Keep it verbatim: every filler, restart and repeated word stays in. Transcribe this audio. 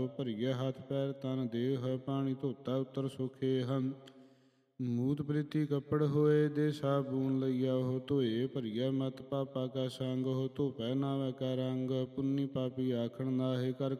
ਭਰੀਏ ਹੱਥ ਪੈਰ ਤਨ ਦੇਹ ਪਾਣੀ ਧੋਤਾ ਉਤਰ ਸੁਖੇ ਹਮ ਮੂਤ ਪ੍ਰੀਤੀ ਕੱਪੜ ਹੋਏ ਦੇ ਸਾਬੂਨ ਲਈਆ ਉਹ ਧੋਏ ਭਰੀਆ ਮਤ ਪਾਪਾ ਕਾ ਸੰਗ ਉਹ ਧੋਪੈ ਨਾਵੈ ਕਾ ਰੰਗ ਪੁੰਨੀ ਪਾਪੀ ਆਖਣ ਨਾਹੇ ਕਰ